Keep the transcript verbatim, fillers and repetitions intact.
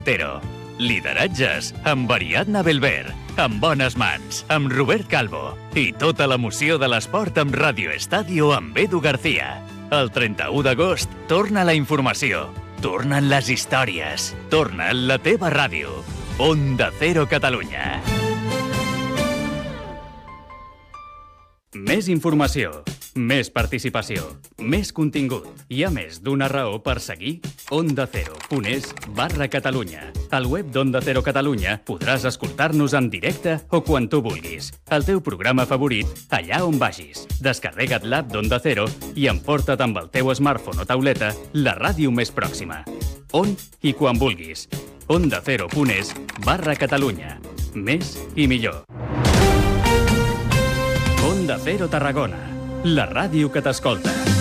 Tero. Lideratges amb Ariadna Belver, amb bones mans, amb Robert Calvo i tota l'emoció de l'esport amb Radio Estadio amb Edu García. El trenta-u d'agost torna la informació, tornen les històries, torna la teva ràdio. Onda Cero Catalunya. Més informació, més participació, més contingut. Hi ha més d'una raó per seguir onda cero punt es barra Catalunya. Al web d'Onda Cero Catalunya podràs escoltar-nos en directe o quan tu vulguis. El teu programa favorit, allà on vagis. Descarrega't l'app d'Onda Cero i emporta't amb el teu smartphone o tauleta la ràdio més pròxima. On i quan vulguis. onda cero punt es barra Catalunya. Més i millor. Onda Cero Tarragona, la ràdio que t'escolta.